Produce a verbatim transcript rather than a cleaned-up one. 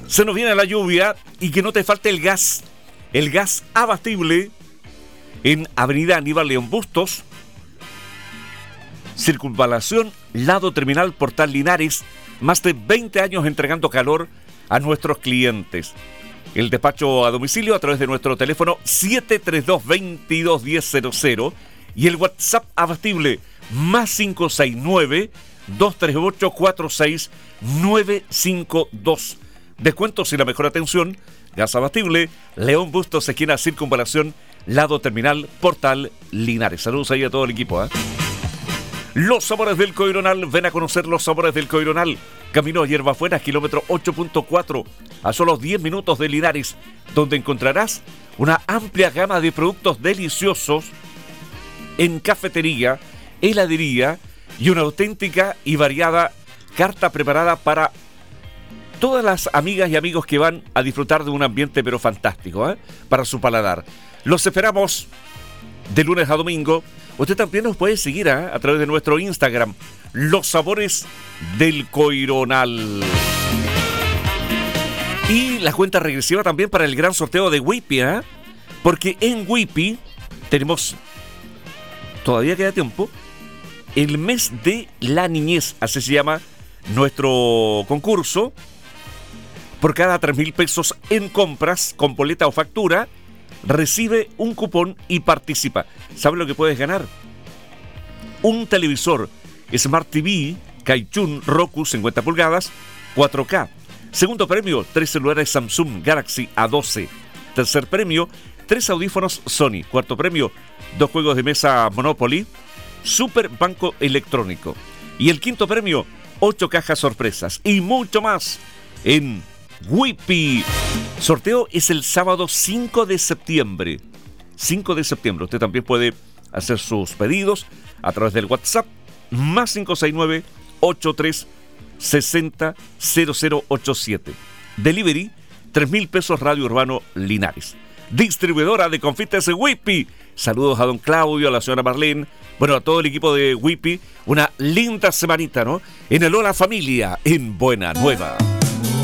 Se nos viene la lluvia y que no te falte el gas. El gas abatible en Avenida Aníbal León Bustos, Circunvalación, lado terminal Portal Linares. Más de veinte años entregando calor a nuestros clientes. El despacho a domicilio a través de nuestro teléfono siete tres dos, veintidós diez cero cero y el WhatsApp abatible más cinco seis nueve, dos tres ocho, cuatro seis nueve cinco dos. Descuentos y la mejor atención. Gas abatible, León Bustos, esquina Circunvalación, lado terminal, Portal Linares. Saludos ahí a todo el equipo, ¿eh? Los sabores del Coironal, ven a conocer los sabores del Coironal. Camino a Hierbafuera, kilómetro ocho punto cuatro, a solo diez minutos de Linares, donde encontrarás una amplia gama de productos deliciosos en cafetería, heladería y una auténtica y variada carta preparada para todas las amigas y amigos que van a disfrutar de un ambiente pero fantástico, ¿eh? Para su paladar. Los esperamos de lunes a domingo. Usted también nos puede seguir, ¿eh? A través de nuestro Instagram, Los Sabores del Coironal. Y la cuenta regresiva también para el gran sorteo de Wipi, ¿eh? Porque en Wipi tenemos, todavía queda tiempo, el mes de la niñez, así se llama nuestro concurso. Por cada tres mil pesos en compras con boleta o factura, recibe un cupón y participa. ¿Sabe lo que puedes ganar? Un televisor Smart T V Kaichun Roku cincuenta pulgadas cuatro K. Segundo premio, tres celulares Samsung Galaxy A doce. Tercer premio, tres audífonos Sony. Cuarto premio, dos juegos de mesa Monopoly Super Banco Electrónico. Y el quinto premio, ocho cajas sorpresas y mucho más en Wipi. Sorteo es el sábado cinco de septiembre. cinco de septiembre. Usted también puede hacer sus pedidos a través del WhatsApp más cinco seis nueve, ocho tres seis cero, cero cero ocho siete. Delivery tres mil pesos. Radio Urbano Linares. Distribuidora de confites Wipi. Saludos a don Claudio, a la señora Marlene, bueno, a todo el equipo de Wipi. Una linda semanita, ¿no? En el Hola Familia, en Buena Nueva.